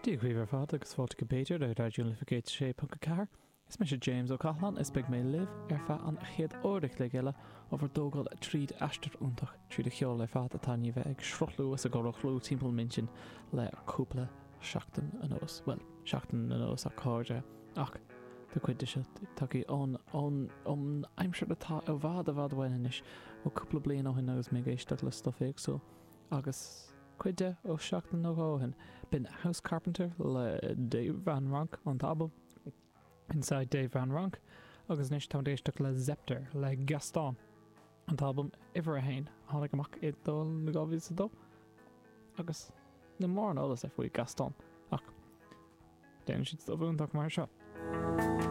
Díomh fad agus fáilte go Péidir le ráidún lifigéid sé puca car. Is me sé James O'Cahlan is big mé liv fa an chéad óireach le geile over dógáil tríd eistir úntach tríd a cheol le fad atá ní bheith ag srotlú as a gorochlú timppla mintin le cúpla seachtain an os. Well, seachtain an os a cáide ach de cuide se tuí ón aimseir atá ó bhd a bhd bhainis ó cúpla blion ó hin agus mé géisteach le stoféag so agus cuide ó seachtain ó gáin bin House Carpenter le Dave Van Ronk an tabal inside Dave Van Ronk agus níos tándéisteach le Zepter le Gaston an album iver a hain hánig amach i dul na gáhí sa dó agus na mór an ólas faoi Gaston ach déan siad do bhúntaach mar seo.